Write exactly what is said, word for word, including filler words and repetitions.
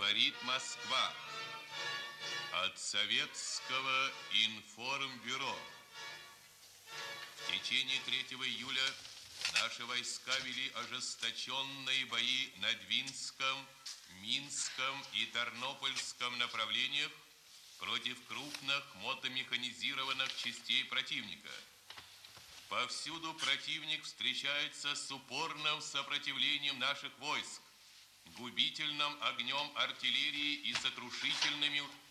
Говорит Москва. От Советского информбюро. В течение третьего июля наши войска вели ожесточенные бои на Двинском, Минском и Тарнопольском направлениях против крупных мотомеханизированных частей противника. Повсюду противник встречается с упорным сопротивлением наших войск, губительным огнем артиллерии и сокрушительными